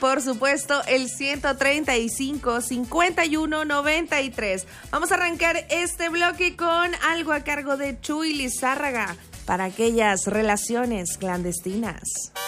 por supuesto, el 135-51-93. Vamos a arrancar este bloque con algo a cargo de Chuy Lizárraga para aquellas relaciones clandestinas.